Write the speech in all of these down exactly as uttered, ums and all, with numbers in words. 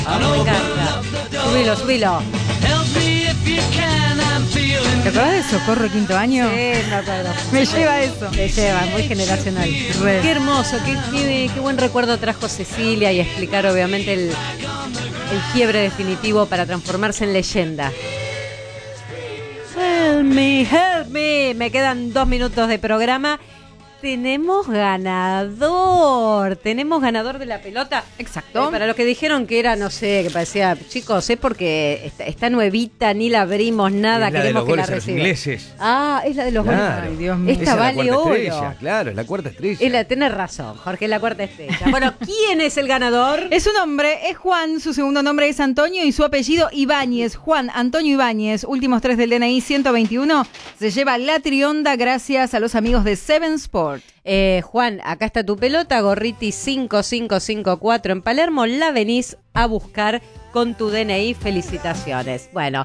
Me encanta. Subilo, subilo. ¿Te acordás de Socorro Quinto Año? Sí, me acuerdo. Me lleva eso. Me lleva, muy generacional. Re. Qué hermoso, qué, qué, qué buen recuerdo trajo Cecilia y explicar obviamente el, el quiebre definitivo para transformarse en leyenda. Help me, help me. Me quedan dos minutos de programa. Tenemos ganador. Tenemos ganador de la pelota. Exacto. Eh, para los que dijeron que era, no sé, que parecía, chicos, es porque está, está nuevita, ni la abrimos, nada, Es la de queremos los que la goles a los reciba. ingleses. Ah, es la de los Claro. goles. Ay, Dios mío. Esta Esa es la vale cuarta oro. estrella, claro, es la cuarta estrella. Es la, tenés razón, Jorge, es la cuarta estrella. Bueno, ¿quién es el ganador? Es un hombre, es Juan, su segundo nombre es Antonio y su apellido Ibáñez. Juan Antonio Ibáñez, últimos tres del D N I ciento veintiuno, se lleva la trionda gracias a los amigos de Seven Sport. Eh, Juan, acá está tu pelota, Gorriti cinco cinco cinco cuatro en Palermo, la venís a buscar con tu D N I, felicitaciones. Bueno,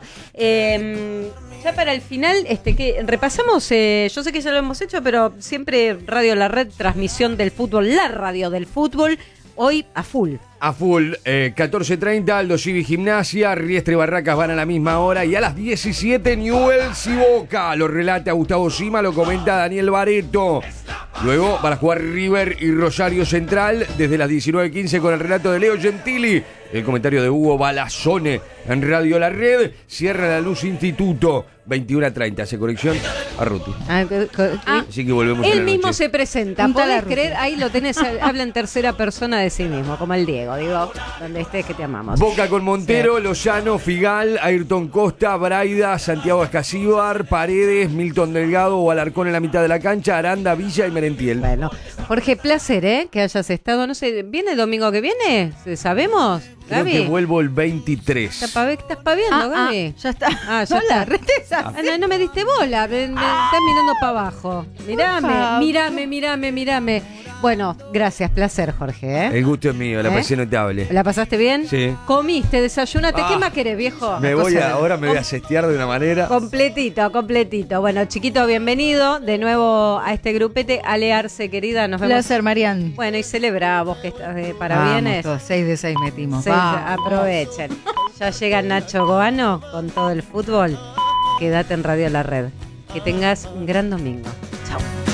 eh, ya para el final, este que repasamos, eh, yo sé que ya lo hemos hecho, pero siempre Radio La Red, transmisión del fútbol, la radio del fútbol, hoy a full. A full, eh, catorce treinta, Aldo Civi Gimnasia, Riestre y Barracas van a la misma hora y a las diecisiete Newell's y Boca. Lo relata Gustavo Sima, lo comenta Daniel Bareto. Luego van a jugar River y Rosario Central desde las diecinueve quince con el relato de Leo Gentili. El comentario de Hugo Balazone en Radio La Red. Cierra la luz Instituto, veintiuno treinta. Hace conexión a Ruti. Ah, Ah, Así que volvemos a Él la mismo noche. se presenta, Punta la podés ruta. creer, ahí lo tenés, habla en tercera persona de sí mismo, como el Diego, digo, donde estés que te amamos. Boca con Montero, Lozano, Figal, Ayrton Costa, Braida, Santiago Escasíbar, Paredes, Milton Delgado o Alarcón en la mitad de la cancha, Aranda, Villa y Merentiel. Bueno, Jorge, placer, ¿eh? Que hayas estado, no sé, ¿viene el domingo que viene? ¿Sabemos? Creo Gaby. que vuelvo el veintitrés. ¿Estás, pa- estás paviando, Ah, ah, Gaby? ya está. Ah, ya No la está. retes Ah, no, no me diste bola, me, me estás mirando para abajo. Mirame, favor. mirame, mirame, mirame. Bueno, gracias, placer, Jorge, ¿eh? El gusto es mío, la ¿Eh? pasé notable. ¿La pasaste bien? Sí. ¿Comiste, desayunaste? ¿Qué Ah, más querés, viejo? Me Una voy cosa a, de- ahora me voy a Com- sestear de una manera. Completito, completito. Bueno, chiquito, bienvenido de nuevo a este grupete. Ale Arce, querida, nos vemos. Placer, Marian. Bueno, y celebra vos que estás de Vamos parabienes. todos, seis de seis metimos. Sí, Vamos. aprovechen. Ya llega Nacho Goano con todo el fútbol. Quédate en Radio La Red. Que tengas un gran domingo.